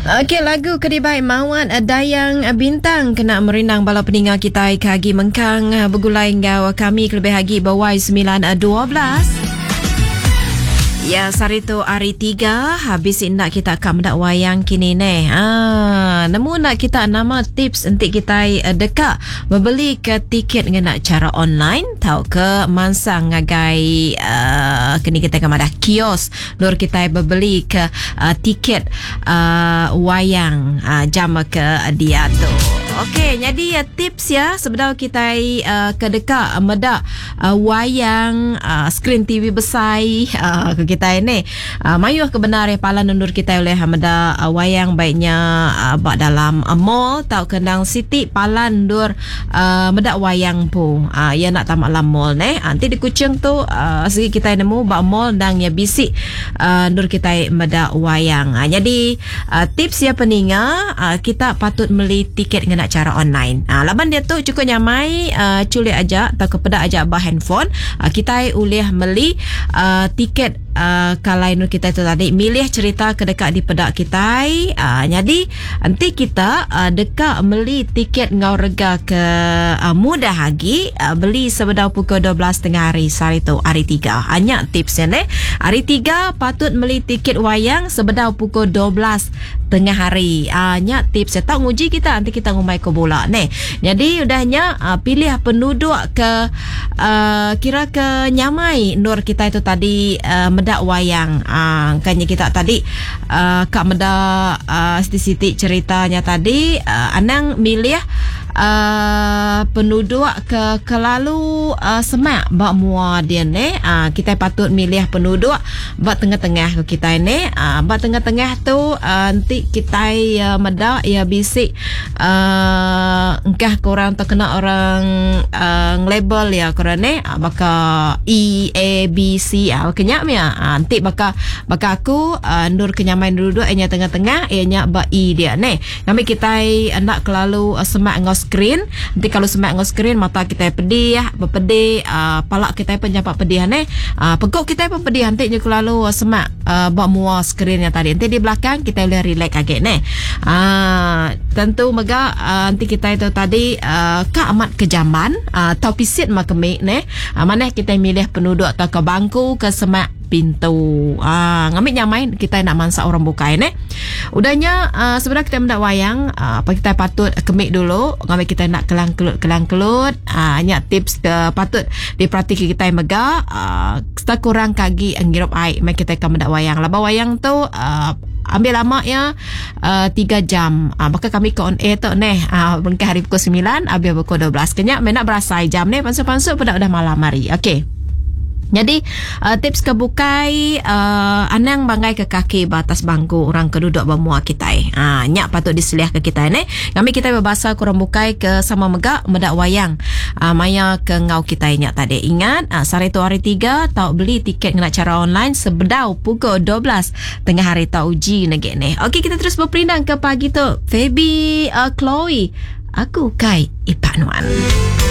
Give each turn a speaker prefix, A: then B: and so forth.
A: Okey, lagu Kedibai Mawat Dayang Bintang kena merindang bala peninga kita kagi mengkang bergulai ngau kami kelebih hagi bawai 9:12. Ya, sari tu hari 3 habis nak kita akan mendak wayang kini ni. Namun nak kita nama tips untuk kita dekat membeli ke tiket dengan nak cara online tau ke mansang ngagai kini kita akan ada kios lor kita membeli ke tiket wayang jam ke dia tu. Okey, jadi tips ya sebenarnya kita ke dekat medak wayang skrin TV besar kita ini mayuh kebenar palan undur kita oleh hamada wayang baiknya bak dalam mall tau kendang city palan dur medak wayang pun ya nak tamak dalam mall nanti di Kuching tu segi kita nemu bak mall dan ya bisik dur kita medak wayang jadi tips ya peninga kita patut beli tiket dengan cara online laban dia tu cukup nyamai culik aja atau kepada aja bah handphone kita boleh beli tiket kalau nur kita tu tadi milih cerita ke dekat di pedak kita jadi nanti kita dekat beli tiket ngau rega ke mudah lagi beli sebedau pukul 12 tengah hari sari tu hari 3 hanya tipsnya ni hari 3 patut beli tiket wayang sebedau pukul 12 tengah hari hanya tips tak nguji kita nanti kita ngumai ke bola ni jadi udahnya pilih penduduk ke kira ke nyamai nur kita itu tadi medak wayang kanya kita tadi kak medak siti-siti ceritanya tadi anang milih penduduk ke lalu semak bak mua dia ni kita patut milih penduduk bak tengah-tengah ke kita ni bak tengah-tengah tu nanti kita medak ya bisik engkah korang terkena orang label ya korang ni baka E A B C kenyak ya nanti baka aku nur kenyamain dulu nya tengah-tengah nya ba E dia ni kami kita nak kelalu semak ngos screen nanti kalau semak ngos screen mata kita pedih berpedih palak kita penyampak pedih ni pegok kita pun pedih nanti je kelalu semak ba mua screennya tadi nanti di belakang kita boleh relax agak ni tentu mega nanti kita itu tadi ka amat kejaman tau pisit makemik ni mana kita milih penduduk atau ke bangku ke semak pintu ngambil nyamain kita nak mansa orang bukai ni udahnya sebenarnya kita mendak wayang apa kita patut kemik dulu ngambil kita nak kelang-kelut hanya tips patut diperhatikan kita mega kita kurang kagi ngirup air mai kita akan mendak wayang laba wayang tu ambil lama ya 3 jam maka kami ke on air tu ni bengkah hari pukul 9 habis pukul 12 kenyak nak berasa jam ni pansuk-pansuk pada udah malam hari okey. Jadi tips kebukai anang bangai ke kaki batas bangku orang keduduk bamua kita nyak patut diselih ke kita ni kami kita berbahasa kurang bukai ke sama megak medak wayang maya ke ngau kita nyak tadi ingat sari tu hari 3 tau beli tiket nak cara online sebedau pukul 12 tengah hari tau uji negek ni okey kita terus berperindang ke pagi tu Fabi Chloe aku Kai Ipanuan.